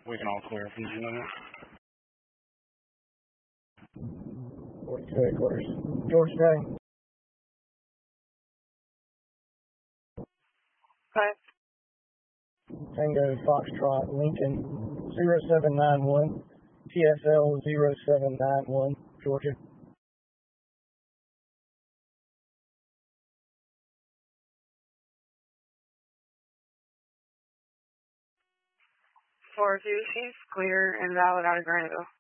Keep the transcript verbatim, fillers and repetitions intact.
We can all clear from the limit. forty-two headquarters. Georgia Day. Five. Tango Foxtrot Lincoln zero seven nine one. T S L zero seven nine one, Georgia. four two, she's clear and valid out of Granville.